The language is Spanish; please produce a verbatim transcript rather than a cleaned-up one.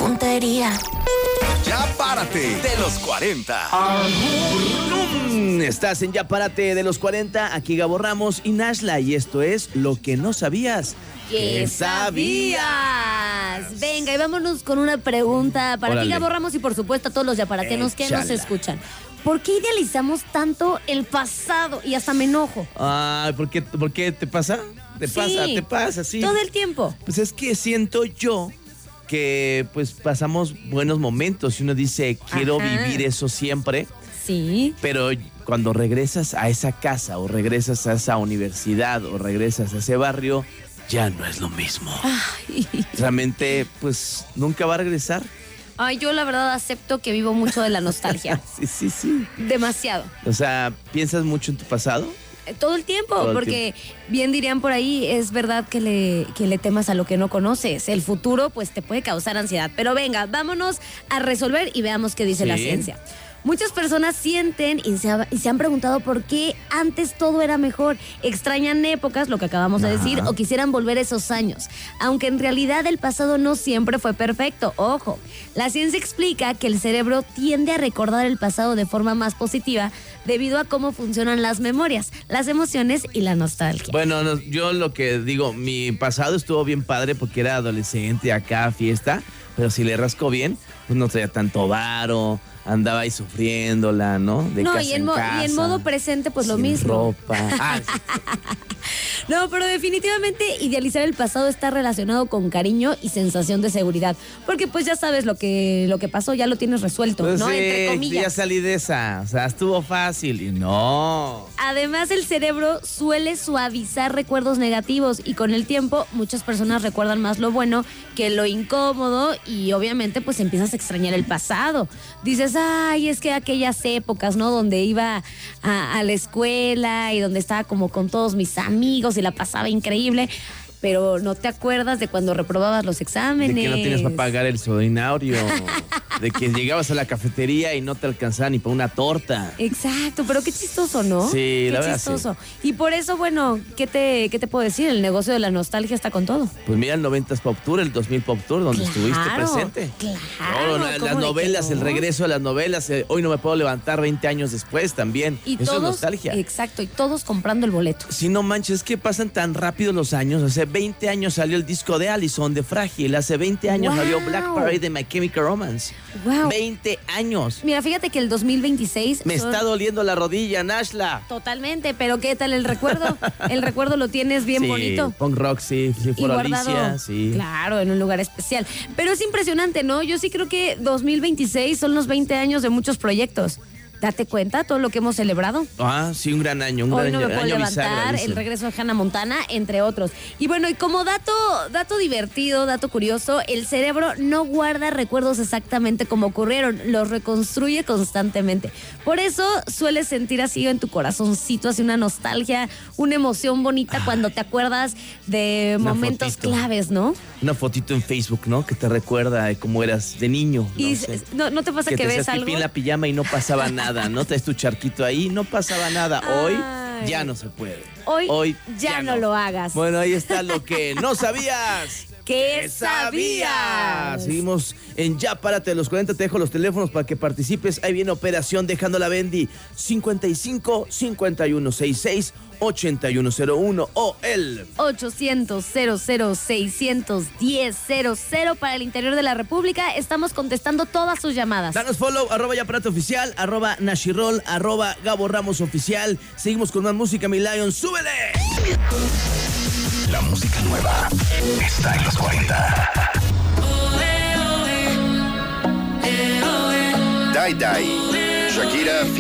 tontería. Ya párate de los cuarenta. Mm, Estás en Ya Párate de los cuarenta, aquí Gabo Ramos y Nashla, y esto es Lo que no sabías. ¿Qué sabías? Venga, y vámonos con una pregunta para ti, Gabo Ramos, y por supuesto a todos los yaparatenos que nos escuchan. ¿Por qué idealizamos tanto el pasado? Y hasta me enojo. Ay, ¿por qué, ¿por qué te pasa? Te Sí, pasa, te pasa, sí. todo el tiempo. Pues es que siento yo que pues pasamos buenos momentos y uno dice, quiero Ajá. vivir eso siempre. Sí. Pero cuando regresas a esa casa o regresas a esa universidad o regresas a ese barrio, ya no es lo mismo. Ay. Realmente, pues, nunca va a regresar. Ay, yo la verdad acepto que vivo mucho de la nostalgia. Sí, sí, sí. Demasiado. O sea, ¿piensas mucho en tu pasado? Eh, Todo el tiempo, Todo el porque bien dirían por ahí, es verdad que le, que le temas a lo que no conoces. El futuro, pues, te puede causar ansiedad. Pero venga, vámonos a resolver y veamos qué dice Sí. la ciencia. Muchas personas sienten y se, ha- y se han preguntado por qué antes todo era mejor. Extrañan épocas, lo que acabamos de Ajá. decir, o quisieran volver esos años. Aunque en realidad el pasado no siempre fue perfecto. Ojo, la ciencia explica que el cerebro tiende a recordar el pasado de forma más positiva debido a cómo funcionan las memorias, las emociones y la nostalgia. Bueno, no, yo lo que digo, mi pasado estuvo bien padre porque era adolescente, acá, fiesta, pero si le rasco bien, pues no traía tanto varo, andaba ahí sufriéndola, ¿no? De No, casa y en, en mo- casa, y en modo presente, pues lo sin mismo. ropa. Ah, sí. No, pero definitivamente idealizar el pasado está relacionado con cariño y sensación de seguridad. Porque pues ya sabes lo que, lo que pasó, ya lo tienes resuelto, Pues ¿no? sí, Entre ya comillas. salí de esa, o sea, estuvo fácil y no. Además, el cerebro suele suavizar recuerdos negativos y con el tiempo muchas personas recuerdan más lo bueno que lo incómodo y obviamente pues empiezas a extrañar el pasado. Dices, ay, es que aquellas épocas, ¿no? Donde iba a, a la escuela y donde estaba como con todos mis amigos y la pasaba increíble, pero no te acuerdas de cuando reprobabas los exámenes. De que no tienes para pagar el soldinario, de que llegabas a la cafetería y no te alcanzaba ni para una torta. Exacto, pero qué chistoso, ¿no? Sí, qué la verdad, chistoso. Y por eso, bueno, ¿qué te, ¿qué te puedo decir? El negocio de la nostalgia está con todo. Pues mira el noventas Pop Tour, el dos mil Pop Tour, donde Claro, estuviste presente. claro, No, no, ¿cómo las de novelas, que no? el regreso de las novelas, eh, hoy no me puedo levantar veinte años después también. Y Eso todos, es nostalgia. Exacto, y todos comprando el boleto. Si no manches, es que pasan tan rápido los años. Hace veinte años salió el disco de Allison, de Frágil. Hace veinte años Wow. salió Black Parade de My Chemical Romance. Wow. veinte años. Mira, fíjate que el dos mil veintiséis... Me son- está doliendo la rodilla, Nashla. Totalmente, pero ¿qué tal el recuerdo? El recuerdo lo tienes bien Sí, bonito. Punk rock, sí. Sí, Y por guardado, Alicia, sí. claro, en un lugar especial. Pero es impresionante, ¿no? Yo sí creo que dos mil veintiséis son los veinte años de muchos proyectos. Date cuenta todo lo que hemos celebrado. Ah, sí, un gran año, un Hoy gran no me año, puedo año levantar, bisagra, dicen. el regreso de Hannah Montana, entre otros. Y bueno, y como dato, dato divertido, dato curioso, el cerebro no guarda recuerdos exactamente como ocurrieron, los reconstruye constantemente. Por eso sueles sentir así en tu corazoncito, así una nostalgia, una emoción bonita cuando te acuerdas de Una momentos fotito. claves, ¿no? Una fotito en Facebook, ¿no? Que te recuerda de cómo eras de niño. Y no sé. no, ¿no te pasa que que, te ves hacías algo? pipí en la pijama y no pasaba nada, ¿no? Traes tu charquito ahí, no pasaba nada. Hoy Ay. ya no se puede. Hoy ya no lo hagas. Bueno, ahí está lo que no sabías. ¿Qué sabías? Seguimos en Ya Párate de los cuarenta. Te dejo los teléfonos para que participes. Ahí viene Operación Dejando la Bendy. cincuenta y cinco, cincuenta y uno, sesenta y seis, ochenta y uno cero uno o el ochocientos, cero cero, seiscientos diez, cero cero para el interior de la República. Estamos contestando todas sus llamadas. Danos follow, arroba Ya Párate Oficial, arroba Nashirol, arroba Gabo Ramos Oficial. Seguimos con más música, mi Lion. ¡Súbele! La música nueva está en los cuarenta. Die Die, Shakira.